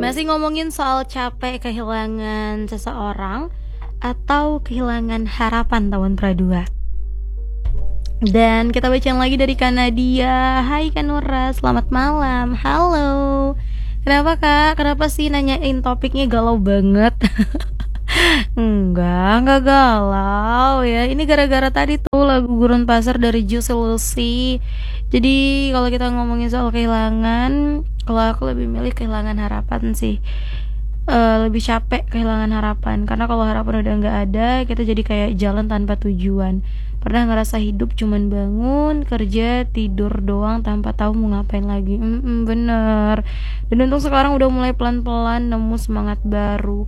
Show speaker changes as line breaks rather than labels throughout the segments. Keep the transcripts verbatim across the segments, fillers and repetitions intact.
Masih ngomongin soal capek kehilangan seseorang atau kehilangan harapan tahun Pradua. Dan kita bacain lagi dari Kak Nadia. Hai Kak Nura, selamat malam. Halo. Kenapa Kak? Kenapa sih nanyain topiknya galau banget? Enggak, enggak galau ya. Ini gara-gara tadi tuh lagu Gurun Pasar dari Juicy Lucy. Jadi kalau kita ngomongin soal kehilangan, kalau aku lebih milih kehilangan harapan sih. Uh, lebih capek kehilangan harapan, karena kalau harapan udah nggak ada, kita jadi kayak jalan tanpa tujuan. Pernah ngerasa hidup cuman bangun, kerja, tidur doang tanpa tahu mau ngapain lagi. Mm-mm, bener. Dan untung sekarang udah mulai pelan-pelan nemu semangat baru.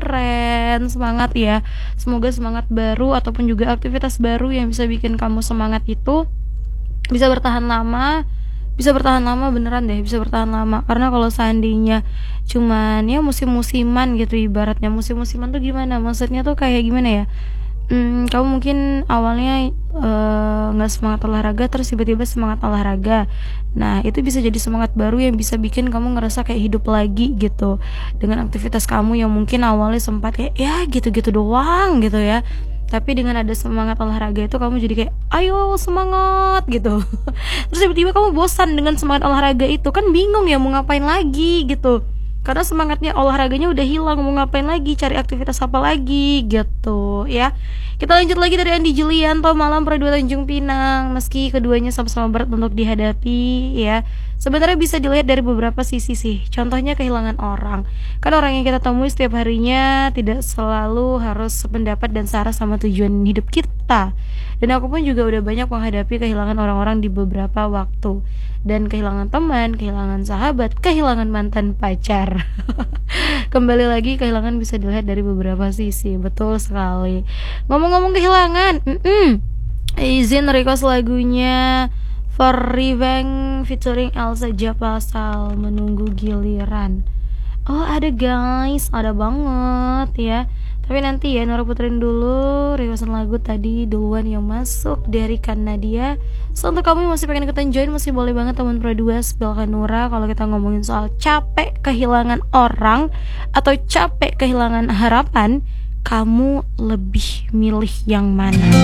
Keren, semangat ya. Semoga semangat baru ataupun juga aktivitas baru yang bisa bikin kamu semangat itu bisa bertahan lama. Bisa bertahan lama beneran deh, bisa bertahan lama. Karena kalau seandainya cuman ya musim-musiman gitu, ibaratnya musim-musiman tuh gimana? Maksudnya tuh kayak gimana ya? Hmm, kamu mungkin awalnya nggak uh, semangat olahraga, terus tiba-tiba semangat olahraga. Nah itu bisa jadi semangat baru yang bisa bikin kamu ngerasa kayak hidup lagi gitu, dengan aktivitas kamu yang mungkin awalnya sempat kayak ya gitu-gitu doang gitu ya. Tapi dengan ada semangat olahraga itu kamu jadi kayak ayo semangat gitu. Terus tiba-tiba kamu bosan dengan semangat olahraga itu, kan bingung ya mau ngapain lagi gitu. Karena semangatnya olahraganya udah hilang, mau ngapain lagi, cari aktivitas apa lagi gitu ya. Kita lanjut lagi dari Andi Julianto, malam Pradua Tanjung Pinang. Meski keduanya sama-sama berat untuk dihadapi ya, sebenarnya bisa dilihat dari beberapa sisi sih. Contohnya kehilangan orang. Kan orang yang kita temui setiap harinya tidak selalu harus sependapat dan searah sama tujuan hidup kita. Dan aku pun juga udah banyak menghadapi kehilangan orang-orang di beberapa waktu. Dan kehilangan teman, kehilangan sahabat, kehilangan mantan pacar. Kembali lagi, kehilangan bisa dilihat dari beberapa sisi. Betul sekali. Ngomong-ngomong kehilangan, mm-mm. izin request lagunya For Revenge featuring Elsa Japasal, Menunggu Giliran. Oh ada guys, ada banget ya. Tapi nanti ya Nora puterin dulu requestan lagu tadi duluan yang masuk dari Kak Nadia. So untuk kamu yang masih pengen ikutan join, masih boleh banget teman Pradua spell Kak Nora. Kalau kita ngomongin soal capek kehilangan orang atau capek kehilangan harapan, kamu lebih milih yang mana?